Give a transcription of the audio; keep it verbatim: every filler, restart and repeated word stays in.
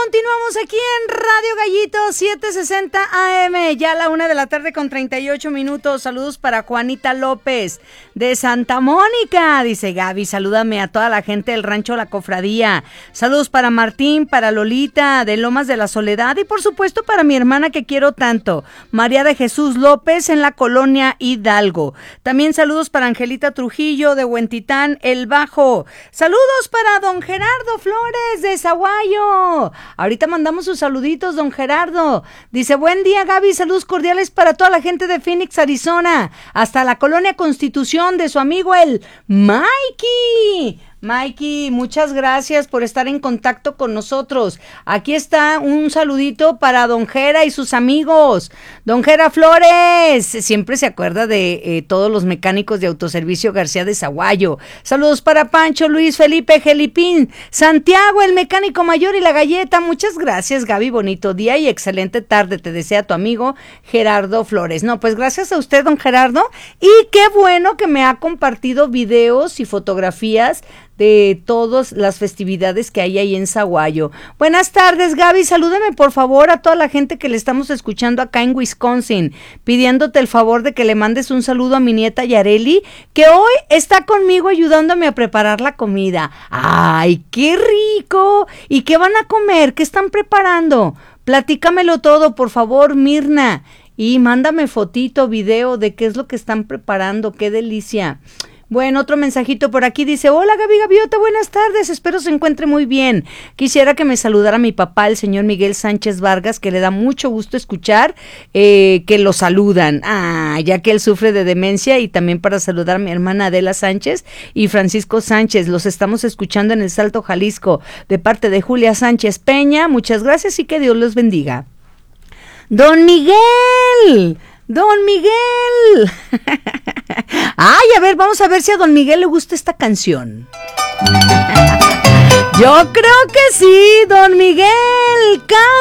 Continuamos aquí en Radio Gallito setecientos sesenta A M, ya a la una de la tarde con treinta y ocho minutos. Saludos para Juanita López de Santa Mónica, dice Gaby, salúdame a toda la gente del rancho La Cofradía. Saludos para Martín, para Lolita de Lomas de la Soledad y por supuesto para mi hermana que quiero tanto, María de Jesús López en la colonia Hidalgo. También saludos para Angelita Trujillo de Huentitán, El Bajo. Saludos para don Gerardo Flores de Zaguayo. Ahorita mandamos sus saluditos, don Gerardo. Dice, buen día, Gaby, saludos cordiales para toda la gente de Phoenix, Arizona, hasta la colonia Constitución de su amigo el Mikey. Mikey, muchas gracias por estar en contacto con nosotros. Aquí está un saludito para don Gera y sus amigos. Don Gera Flores, siempre se acuerda de eh, todos los mecánicos de Autoservicio García de Zaguayo. Saludos para Pancho, Luis, Felipe, Gelipín, Santiago, el mecánico mayor y la galleta. Muchas gracias, Gaby, bonito día y excelente tarde. Te desea tu amigo Gerardo Flores. No, pues gracias a usted, don Gerardo, y qué bueno que me ha compartido videos y fotografías de todas las festividades que hay ahí en Zaguayo. Buenas tardes, Gaby, salúdame por favor a toda la gente que le estamos escuchando acá en Wisconsin, pidiéndote el favor de que le mandes un saludo a mi nieta Yareli, que hoy está conmigo ayudándome a preparar la comida. ¡Ay, qué rico! ¿Y qué van a comer? ¿Qué están preparando? Platícamelo todo, por favor, Mirna, y mándame fotito, video de qué es lo que están preparando. ¡Qué delicia! Bueno, otro mensajito por aquí dice, hola Gaby Gaviota, buenas tardes, espero se encuentre muy bien. Quisiera que me saludara mi papá, el señor Miguel Sánchez Vargas, que le da mucho gusto escuchar eh, que lo saludan, ah, ya que él sufre de demencia, y también para saludar a mi hermana Adela Sánchez y Francisco Sánchez, los estamos escuchando en el Salto, Jalisco, de parte de Julia Sánchez Peña, muchas gracias y que Dios los bendiga. Don Miguel, Don Miguel. Ay, a ver, vamos a ver si a Don Miguel le gusta esta canción. Yo creo que sí, Don Miguel,